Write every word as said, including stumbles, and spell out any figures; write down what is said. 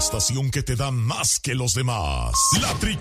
estación que te da más que los demás. La Tri